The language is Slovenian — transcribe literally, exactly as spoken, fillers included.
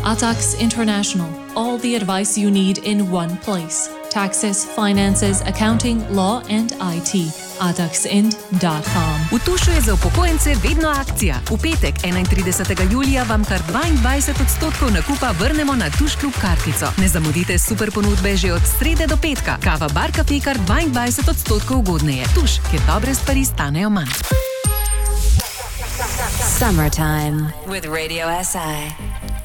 Addax International. All the advice you need in one place. Taxes, finances, accounting, law and I T. addax ind dot com. V Tušu je za upokojence vedno akcija. V petek, enaintridesetega julija, vam kar dvaindvajset odstotkov nakupa vrnemo na Tuš klub kartico. Ne zamudite super ponudbe že od srede do petka. Kava Bar Cafe kar dvaindvajset odstotkov ugodneje. Tuš, kjer dobre stvari stanejo manj. Summertime with Radio S I.